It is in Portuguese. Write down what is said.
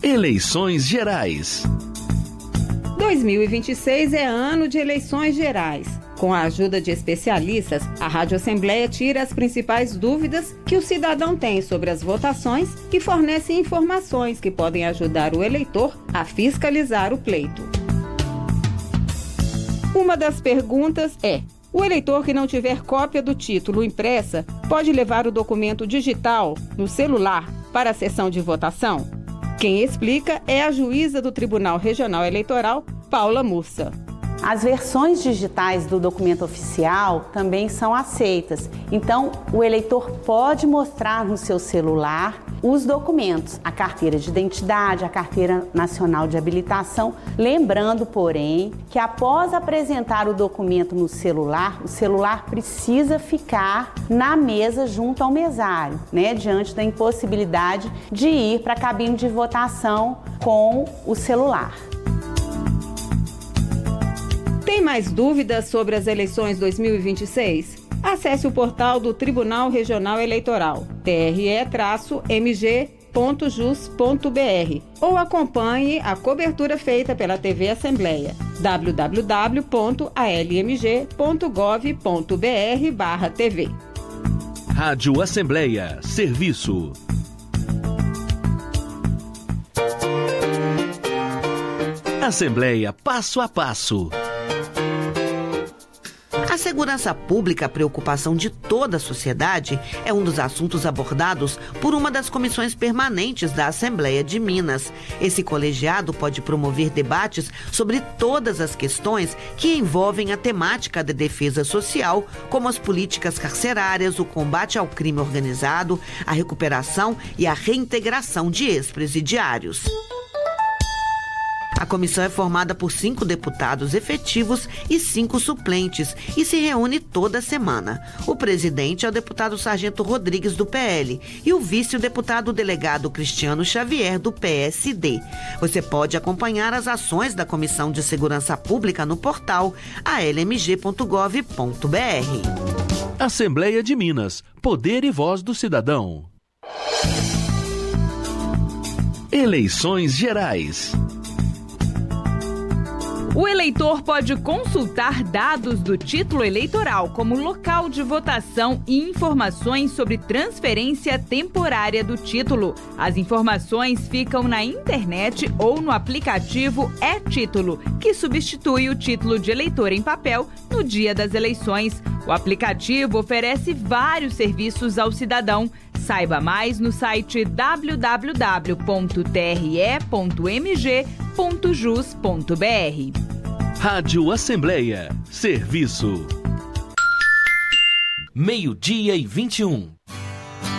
Eleições Gerais. 2026 é ano de eleições gerais. Com a ajuda de especialistas, a Rádio Assembleia tira as principais dúvidas que o cidadão tem sobre as votações e fornece informações que podem ajudar o eleitor a fiscalizar o pleito. Uma das perguntas é: o eleitor que não tiver cópia do título impressa pode levar o documento digital no celular para a sessão de votação? Quem explica é a juíza do Tribunal Regional Eleitoral, Paula Mursa. As versões digitais do documento oficial também são aceitas. Então, o eleitor pode mostrar no seu celular os documentos, a carteira de identidade, a carteira nacional de habilitação. Lembrando, porém, que após apresentar o documento no celular, o celular precisa ficar na mesa junto ao mesário, diante da impossibilidade de ir para a cabine de votação com o celular. Tem mais dúvidas sobre as eleições 2026? Acesse o portal do Tribunal Regional Eleitoral, tre-mg.jus.br, ou acompanhe a cobertura feita pela TV Assembleia, www.almg.gov.br/tv. Rádio Assembleia, serviço. Assembleia Passo a Passo. A segurança pública, a preocupação de toda a sociedade, é um dos assuntos abordados por uma das comissões permanentes da Assembleia de Minas. Esse colegiado pode promover debates sobre todas as questões que envolvem a temática da defesa social, como as políticas carcerárias, o combate ao crime organizado, a recuperação e a reintegração de ex-presidiários. A comissão é formada por 5 deputados efetivos e 5 suplentes e se reúne toda semana. O presidente é o deputado Sargento Rodrigues, do PL, e o vice, o deputado delegado Cristiano Xavier, do PSD. Você pode acompanhar as ações da Comissão de Segurança Pública no portal almg.gov.br. Assembleia de Minas. Poder e voz do cidadão. Eleições Gerais. O eleitor pode consultar dados do título eleitoral, como local de votação e informações sobre transferência temporária do título. As informações ficam na internet ou no aplicativo É-Título, que substitui o título de eleitor em papel no dia das eleições. O aplicativo oferece vários serviços ao cidadão. Saiba mais no site www.tre.mg.jus.br. Rádio Assembleia. Serviço. 12:21.